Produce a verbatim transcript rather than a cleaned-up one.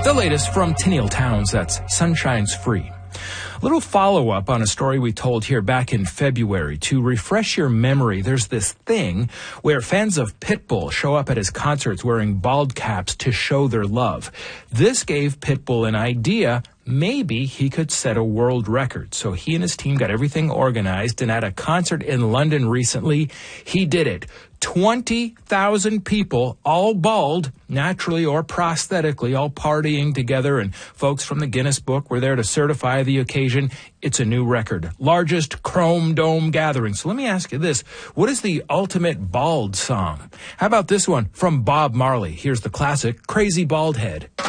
The latest from Tennille Towns, that's Sunshine's Free. A little follow-up on a story we told here back in February. To refresh your memory, there's this thing where fans of Pitbull show up at his concerts wearing bald caps to show their love. This gave Pitbull an idea. Maybe he could set a world record. So he and his team got everything organized, and at a concert in London recently, he did it. twenty thousand people, all bald, naturally or prosthetically, all partying together, and folks from the Guinness Book were there to certify the occasion. It's a new record. Largest Chrome Dome gathering. So let me ask you this. What is the ultimate bald song? How about this one from Bob Marley? Here's the classic, Crazy Bald Head.